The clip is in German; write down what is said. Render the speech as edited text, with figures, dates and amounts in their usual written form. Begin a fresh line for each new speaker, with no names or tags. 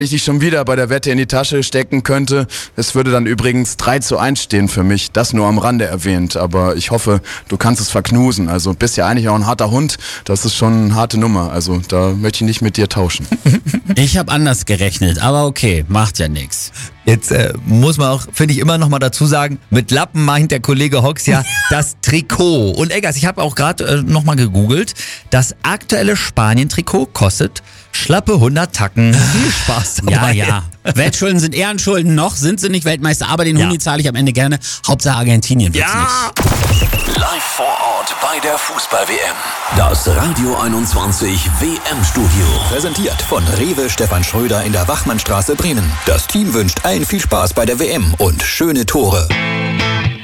ich dich schon wieder bei der Wette in die Tasche stecken könnte. Es würde dann übrigens 3:1 stehen für mich. Das nur am Rande erwähnt. Aber ich hoffe, du kannst es verknusen. Also bist ja eigentlich auch ein harter Hund. Das ist schon eine harte Nummer. Also da möchte ich nicht mit dir tauschen.
Ich habe anders gerechnet, aber okay, macht ja nichts.
Jetzt muss man auch, finde ich, immer noch mal dazu sagen, mit Lappen meint der Kollege Hox ja das Trikot. Und Eggers, ich habe auch gerade noch mal gegoogelt. Das aktuelle Spanien-Trikot kostet schlappe 100 Tacken. Viel Spaß dabei.
Ja. Wettschulden sind Ehrenschulden, noch sind sie nicht Weltmeister, aber den Huni zahle ich am Ende gerne. Hauptsache Argentinien wird's nicht.
Live vor Ort bei der Fußball-WM. Das Radio 21 WM-Studio. Präsentiert von Rewe Stefan Schröder in der Wachmannstraße, Bremen. Das Team wünscht allen viel Spaß bei der WM und schöne Tore.